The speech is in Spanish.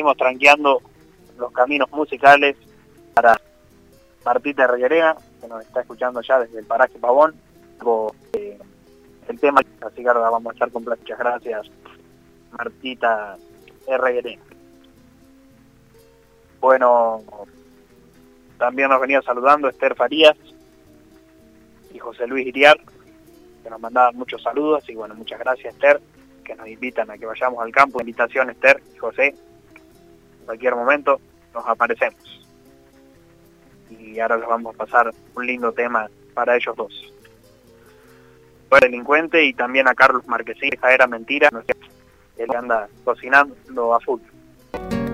seguimos tranqueando los caminos musicales para Martita Reguerena, que nos está escuchando ya desde el paraje Pavón. El tema, así que ahora vamos a estar con muchas gracias, Martita Reguerena. Bueno, también nos venía saludando Esther Farías y José Luis Iriar, que nos mandaban muchos saludos, y bueno, muchas gracias, Esther, que nos invitan a que vayamos al campo. Invitación, Esther y José, en cualquier momento nos aparecemos. Y ahora les vamos a pasar un lindo tema para ellos dos. Fue delincuente, y también a Carlos Marquesín, Era Mentira, él anda cocinando a full.